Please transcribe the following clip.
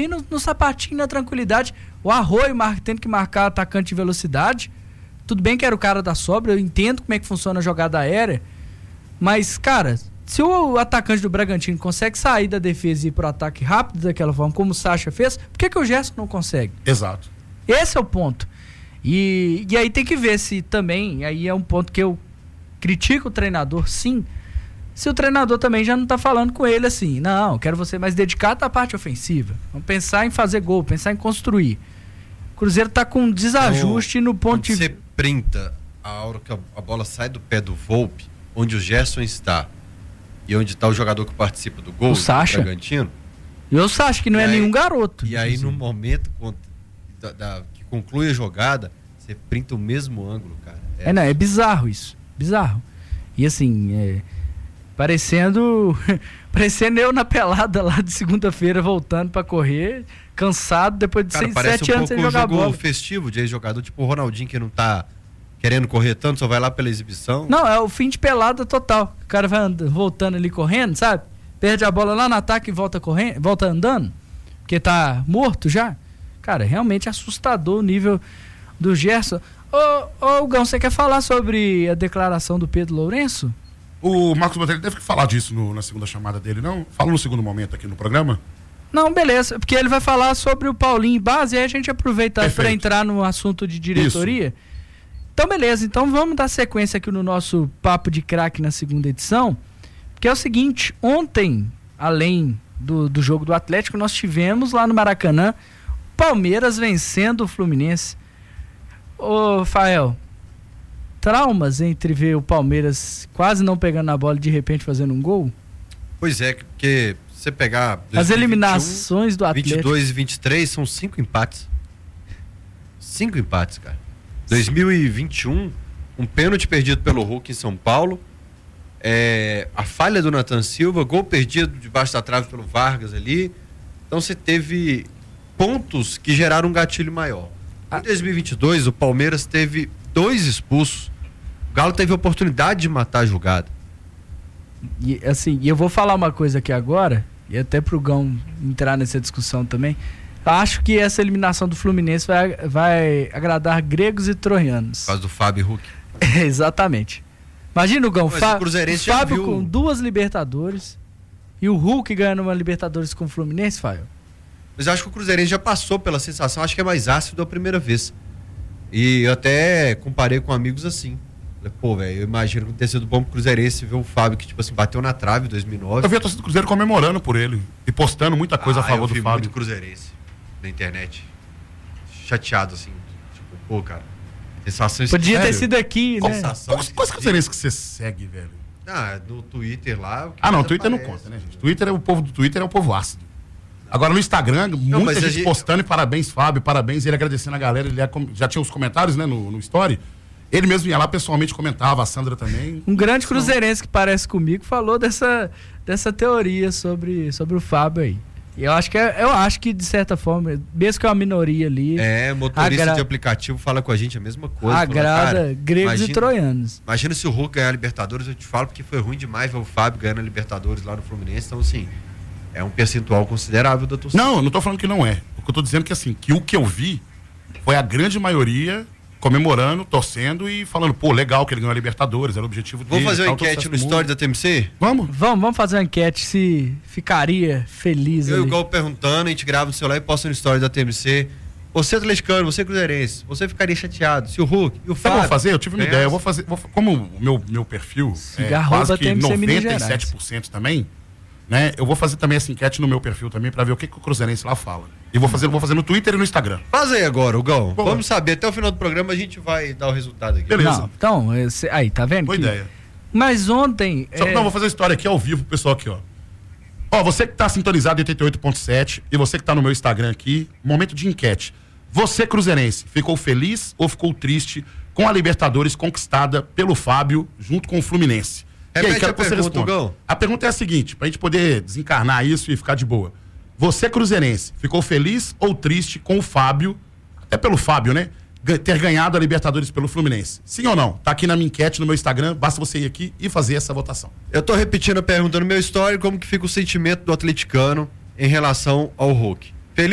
ali no sapatinho, na tranquilidade. O Arroio tendo que marcar atacante de velocidade. Tudo bem que era o cara da sobra, eu entendo como é que funciona a jogada aérea. Mas, cara, se o atacante do Bragantino consegue sair da defesa e ir pro ataque rápido daquela forma, como o Sacha fez, por que o Gerson não consegue? Exato. Esse é o ponto. E aí tem que ver se também, aí é um ponto que eu critico o treinador, sim, se o treinador também já não tá falando com ele assim, não, quero você mais dedicado à parte ofensiva, vamos pensar em fazer gol, pensar em construir. O Cruzeiro tá com um desajuste no ponto de... Você printa a hora que a bola sai do pé do Volpi, onde o Gerson está e onde está o jogador que participa do gol, o Sacha. do Bragantino. E o Sacha, que não é nenhum garoto. E aí, no momento que conclui a jogada, você printa o mesmo ângulo, cara. É bizarro isso. Bizarro. E assim, parecendo eu na pelada lá de segunda-feira, voltando pra correr, cansado, depois de 7 anos sem jogar bola. Jogo festivo de ex-jogador, tipo o Ronaldinho, que não tá querendo correr tanto, só vai lá pela exibição. Não, é o fim de pelada total. O cara vai voltando ali correndo, sabe? Perde a bola lá no ataque e volta correndo, volta andando, porque tá morto já. Cara, realmente assustador o nível do Gerson. Ô Gão, você quer falar sobre a declaração do Pedro Lourenço? O Marcos Botelho deve falar disso na segunda chamada dele, não? Fala no segundo momento aqui no programa. Não, beleza, porque ele vai falar sobre o Paulinho Base, e aí a gente aproveita para entrar no assunto de diretoria. Isso. Então, beleza, então vamos dar sequência aqui no nosso Papo de Craque na segunda edição, que é o seguinte, ontem, além do jogo do Atlético, nós tivemos lá no Maracanã, Palmeiras vencendo o Fluminense. Ô, Fael, traumas entre ver o Palmeiras quase não pegando na bola e de repente fazendo um gol? Pois é, porque você pegar 2021, as eliminações do Atlético 22 e 23 são 5 empates. 5 empates, cara. 2021, um pênalti perdido pelo Hulk em São Paulo, a falha do Nathan Silva, gol perdido debaixo da trave pelo Vargas ali. Então você teve pontos que geraram um gatilho maior. Em 2022, o Palmeiras teve 2 expulsos. O Galo teve a oportunidade de matar a jogada. E assim, eu vou falar uma coisa aqui agora, e até pro Gão entrar nessa discussão também. Acho que essa eliminação do Fluminense vai agradar gregos e troianos. Por causa do Fábio e Hulk. Exatamente. Imagina o Gão, o Fábio com 2 Libertadores e o Hulk ganhando uma Libertadores com o Fluminense, Fábio. Mas eu acho que o Cruzeirense já passou pela sensação, acho que é mais ácido a primeira vez. E eu até comparei com amigos assim. Falei, pô, velho, eu imagino que tenha sido bom pro Cruzeirense ver o Fábio que, tipo assim, bateu na trave em 2009. Eu vi a torcida do Cruzeiro comemorando por ele e postando muita coisa a favor do Fábio. Muito Cruzeirense na internet. Chateado, assim. Tipo, pô, cara, sensação. Podia ter sido aqui, né? Quais Cruzeirenses que você segue, velho? No Twitter lá. Não, o Twitter não conta, né, gente? O povo do Twitter é um povo ácido. Agora no Instagram, muita gente postando e parabéns, Fábio, parabéns, ele agradecendo a galera, ele já tinha os comentários, né, no Story. Ele mesmo ia lá pessoalmente, comentava, a Sandra também. Um grande cruzeirense que parece comigo falou dessa teoria sobre o Fábio aí. E eu acho que de certa forma, mesmo que é uma minoria ali. Motorista de aplicativo fala com a gente a mesma coisa. Agrada gregos e troianos. Imagina se o Hulk ganhar a Libertadores, eu te falo porque foi ruim demais ver o Fábio ganhando a Libertadores lá no Fluminense, então assim, é um percentual considerável da torcida. Não tô falando que não é. O que eu tô dizendo é que assim, que o que eu vi foi a grande maioria comemorando, torcendo e falando, pô, legal que ele ganhou a Libertadores, era o objetivo dele. Vamos fazer uma enquete no story da TMC? Vamos fazer uma enquete se ficaria feliz. Eu igual perguntando, a gente grava no celular e posta no story da TMC. Você atleticano, você cruzeirense, você ficaria chateado se o Hulk e o Fábio... Eu vou fazer, eu tive uma ideia, como o meu perfil é quase que 97% também, né? Eu vou fazer também essa enquete no meu perfil também pra ver o que o cruzeirense lá fala. E vou fazer no Twitter e no Instagram. Faz aí agora, Hugão. Vamos saber, até o final do programa a gente vai dar o resultado aqui. Beleza. Não, então, aí, tá vendo? Boa ideia. Mas ontem... Não, vou fazer a história aqui ao vivo pro pessoal aqui, ó. Ó, você que tá sintonizado em 88.7 e você que tá no meu Instagram aqui, momento de enquete. Você, cruzeirense, ficou feliz ou ficou triste com a Libertadores conquistada pelo Fábio junto com o Fluminense? Repete a pergunta, Hugão. A pergunta é a seguinte, pra gente poder desencarnar isso e ficar de boa. Você, cruzeirense, ficou feliz ou triste com o Fábio, até pelo Fábio, né? Ter ganhado a Libertadores pelo Fluminense? Sim ou não? Tá aqui na minha enquete, no meu Instagram, basta você ir aqui e fazer essa votação. Eu tô repetindo a pergunta no meu story, como que fica o sentimento do atleticano em relação ao Hulk?